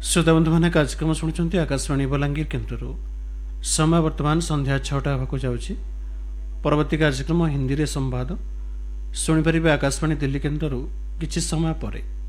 श्रोता बंधु मैंने कार्यक्रम शुणुंट आकाशवाणी बलांगीर केन्द्र समय वर्तमान संध्या 6टा होगा जाऊँगी। परवर्ती कार्यक्रम हिंदी रे संवाद शुणिपारे आकाशवाणी दिल्ली केन्द्र किछि समय परे।